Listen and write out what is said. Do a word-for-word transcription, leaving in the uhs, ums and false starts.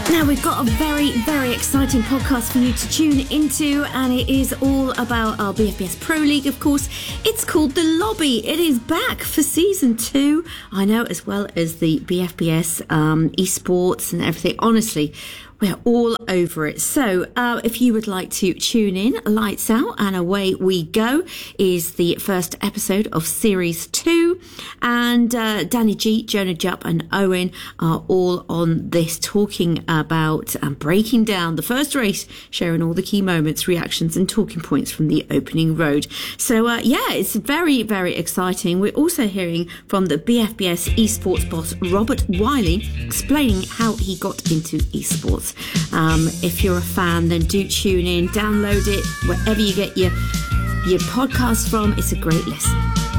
Now we've got a very, very exciting podcast for you to tune into, and it is all about our B F B S Pro League, of course. It's called The Lobby. It is back for season two, I know, as well as the B F B S um, esports and everything. Honestly, we're all over it. So uh, if you would like to tune in, lights out and away we go is the first episode of series two. And uh, Danny G, Jonah Jupp and Owen are all on this, talking about and breaking down the first race, sharing all the key moments, reactions and talking points from the opening road. So uh, yeah, it's very, very exciting. We're also hearing from the B F B S esports boss, Robert Wiley, explaining how he got into esports. Um, if you're a fan, then do tune in, download it wherever you get your your podcast from. It's a great listen.